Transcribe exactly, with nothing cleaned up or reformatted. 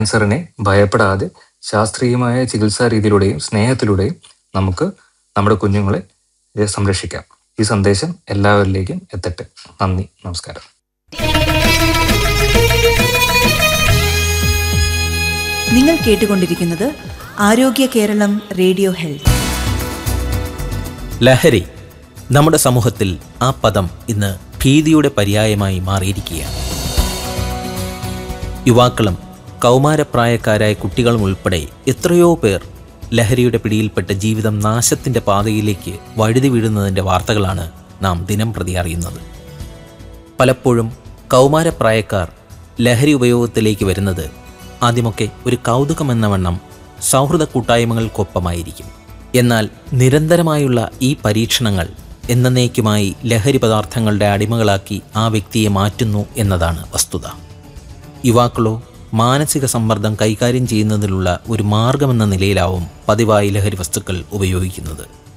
ക്യാൻസറിനെ ഭയപ്പെടാതെ ശാസ്ത്രീയമായ ചികിത്സാ രീതിയിലൂടെയും സ്നേഹത്തിലൂടെയും നമുക്ക് നമ്മുടെ കുഞ്ഞുങ്ങളെ സംരക്ഷിക്കാം. ഈ സന്ദേശം എല്ലാവരിലേക്കും എത്തട്ടെ. നന്ദി, നമസ്കാരം. നിങ്ങൾ കേട്ടുകൊണ്ടിരിക്കുന്നത് ആരോഗ്യ കേരളം റേഡിയോ ഹെൽത്ത്. ലഹരി നമ്മുടെ സമൂഹത്തിൽ ആ പദം ഇന്ന് ഭീതിയുടെ പര്യായമായി മാറിയിരിക്കുകയാണ്. യുവാക്കളും കൗമാരപ്രായക്കാരായ കുട്ടികളും ഉൾപ്പെടെ എത്രയോ പേർ ലഹരിയുടെ പിടിയിൽപ്പെട്ട ജീവിതം നാശത്തിൻ്റെ പാതയിലേക്ക് വഴുതി വീഴുന്നതിൻ്റെ വാർത്തകളാണ് നാം ദിനം പ്രതി അറിയുന്നത്. പലപ്പോഴും കൗമാരപ്രായക്കാർ ലഹരി ഉപയോഗത്തിലേക്ക് വരുന്നത് ആദ്യമൊക്കെ ഒരു കൗതുകമെന്ന വണ്ണം സൗഹൃദ കൂട്ടായ്മകൾക്കൊപ്പമായിരിക്കും. എന്നാൽ നിരന്തരമായുള്ള ഈ പരീക്ഷണങ്ങൾ എന്നേക്കുമായി ലഹരി പദാർത്ഥങ്ങളുടെ അടിമകളാക്കി ആ വ്യക്തിയെ മാറ്റുന്നു എന്നതാണ് വസ്തുത. യുവാക്കളോ മാനസിക സമ്മർദ്ദം കൈകാര്യം ചെയ്യുന്നതിനുള്ള ഒരു മാർഗമെന്ന നിലയിലാവും പതിവായി ലഹരി വസ്തുക്കൾ ഉപയോഗിക്കുന്നത്.